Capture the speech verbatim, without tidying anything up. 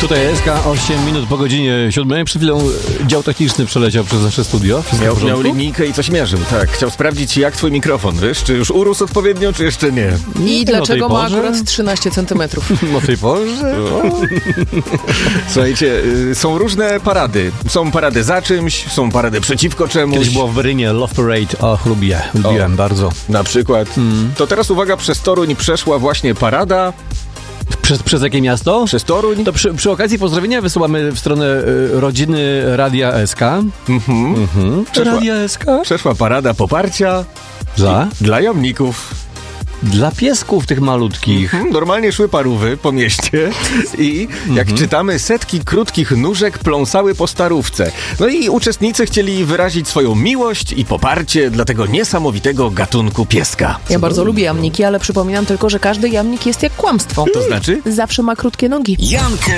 Tutaj S K, osiem minut po godzinie siódmej. Przed chwilą dział techniczny przeleciał przez nasze studio. Miał, miał linijkę i coś mierzył, tak. Chciał sprawdzić, jak twój mikrofon, wiesz, czy już urósł odpowiednio, czy jeszcze nie. I Nie, dlaczego o tej ma porze? akurat trzynaście centymetrów? O tej porze? Słuchajcie, y, są różne parady. Są parady za czymś, są parady przeciwko czemuś. Kiedyś było w Berlinie Love Parade. Och, lubię. Lubiłem O. bardzo. Na przykład. Mm. To teraz uwaga, przez Toruń przeszła właśnie parada. Przez, przez jakie miasto? Przez Toruń. To przy, przy okazji pozdrowienia wysyłamy w stronę y, rodziny Radia S K. Mhm. Mhm. Przeszła- Radia S K? Przeszła parada poparcia Za? dla jamników. Dla piesków tych malutkich. Hmm, normalnie szły parówy po mieście i jak czytamy, setki krótkich nóżek pląsały po starówce. No i uczestnicy chcieli wyrazić swoją miłość i poparcie dla tego niesamowitego gatunku pieska. Ja bardzo lubię jamniki, ale przypominam tylko, że każdy jamnik jest jak kłamstwo. To znaczy? Zawsze ma krótkie nogi. Jankę